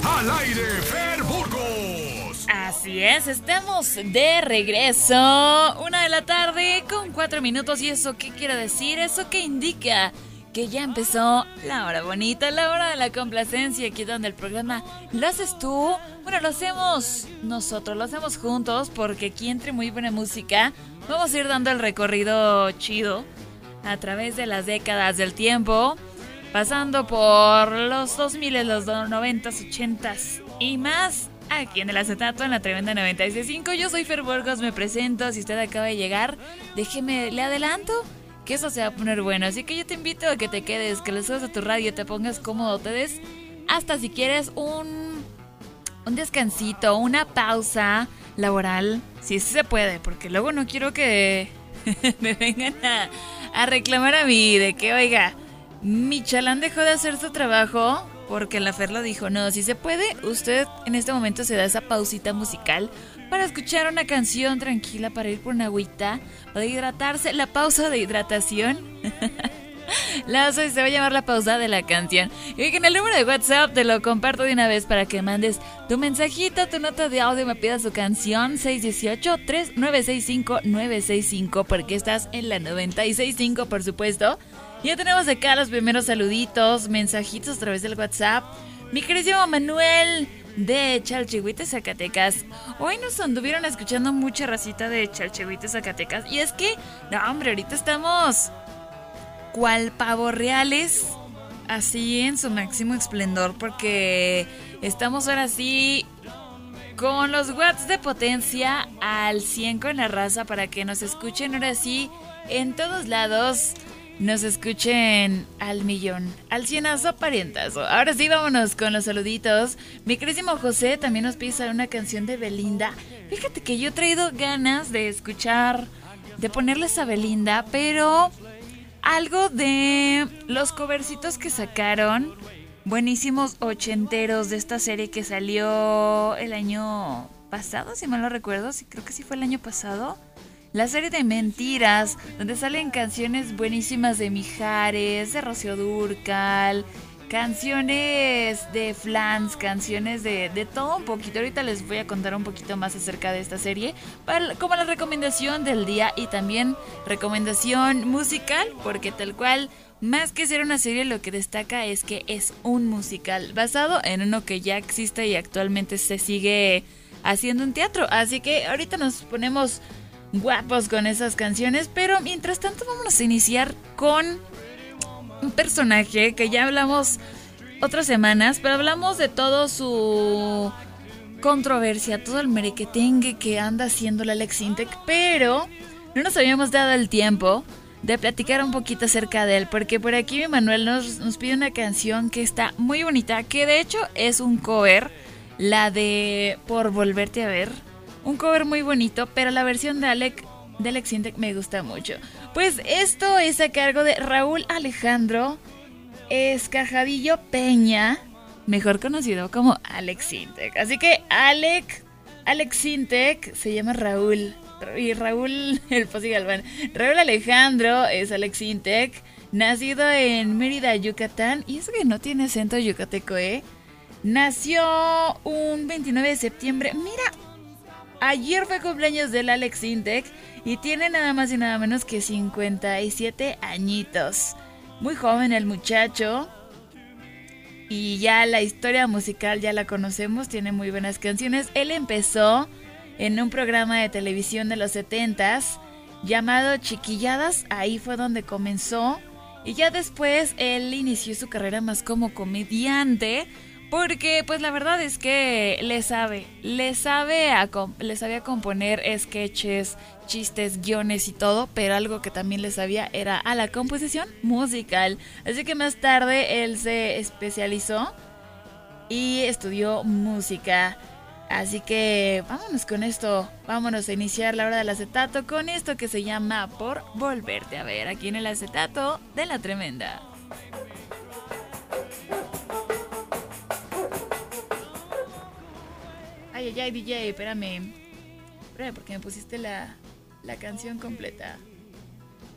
Al aire, Fer Burgos. Así es, estamos de regreso. 1 de la tarde con 4 minutos. ¿Y eso qué quiere decir? ¿Eso qué indica? Que ya empezó la hora bonita, la hora de la complacencia, aquí donde el programa lo haces tú. Bueno, lo hacemos nosotros, lo hacemos juntos, porque aquí entre muy buena música vamos a ir dando el recorrido chido a través de las décadas del tiempo, pasando por los 2000, los 90s, 80s y más, aquí en el acetato, en la tremenda 96.5. Yo soy Fer Burgos, me presento. Si usted acaba de llegar, déjeme, le adelanto que eso se va a poner bueno. Así que yo te invito a que te quedes, que le subas a tu radio, te pongas cómodo, te des hasta si quieres un descansito, una pausa laboral. Sí, sí se puede, porque luego no quiero que me vengan a reclamar a mí de que, oiga, mi chalán dejó de hacer su trabajo porque la Fer lo dijo. No, si se puede, usted en este momento se da esa pausita musical para escuchar una canción tranquila, para ir por una agüita, para hidratarse, la pausa de hidratación. Se va a llamar la pausa de la canción. Y que en el número de WhatsApp te lo comparto de una vez para que mandes tu mensajito, tu nota de audio, me pidas tu canción. 618-3965-965, porque estás en la 96.5, por supuesto. Ya tenemos acá los primeros saluditos, mensajitos a través del WhatsApp. Mi querido Manuel de Chalchihuite, Zacatecas. Hoy nos anduvieron escuchando mucha racita de Chalchihuite, Zacatecas. Y es que, no hombre, ahorita estamos cual pavos reales, así en su máximo esplendor, porque estamos ahora sí con los watts de potencia al 100 con la raza, para que nos escuchen ahora sí en todos lados. Nos escuchen al millón, al cienazo, parientazo. Ahora sí, vámonos con los saluditos. Mi querísimo José también nos pide una canción de Belinda. Fíjate que yo he traído ganas de escuchar, de ponerles a Belinda, pero algo de los covercitos que sacaron, buenísimos ochenteros, de esta serie que salió el año pasado, si mal no recuerdo. Sí, creo que sí fue el año pasado. La serie de Mentiras, donde salen canciones buenísimas de Mijares, de Rocío Dúrcal, canciones de Flans, canciones de todo un poquito. Ahorita les voy a contar un poquito más acerca de esta serie, como la recomendación del día y también recomendación musical, porque tal cual, más que ser una serie, lo que destaca es que es un musical basado en uno que ya existe y actualmente se sigue haciendo en teatro. Así que ahorita nos ponemos guapos con esas canciones, pero mientras tanto vámonos a iniciar con un personaje que ya hablamos otras semanas, pero hablamos de todo su controversia, todo el merequetengue que anda haciendo la Alex Intec, pero no nos habíamos dado el tiempo de platicar un poquito acerca de él, porque por aquí mi Manuel nos pide una canción que está muy bonita, que de hecho es un cover, la de Por Volverte a Ver. Un cover muy bonito, pero la versión de Alex Intec me gusta mucho. Pues esto es a cargo de Raúl Alejandro Escajadillo Peña, mejor conocido como Alex Intec. Así que Alex Intec se llama Raúl. Y Raúl, el Posi Galván. Raúl Alejandro es Alex Intec, nacido en Mérida, Yucatán. Y eso que no tiene acento yucateco, Nació un 29 de septiembre. Mira, ayer fue cumpleaños del Alex Intec y tiene nada más y nada menos que 57 añitos. Muy joven el muchacho. Y ya la historia musical ya la conocemos, tiene muy buenas canciones. Él empezó en un programa de televisión de los 70s llamado Chiquilladas, ahí fue donde comenzó. Y ya después él inició su carrera más como comediante, porque pues la verdad es que le sabía componer sketches, chistes, guiones y todo, pero algo que también le sabía era a la composición musical. Así que más tarde él se especializó y estudió música. Así que vámonos con esto, vámonos a iniciar la hora del acetato con esto que se llama Por Volverte a Ver, aquí en el acetato de La Tremenda. Ay, DJ, espérame, porque me pusiste la canción completa.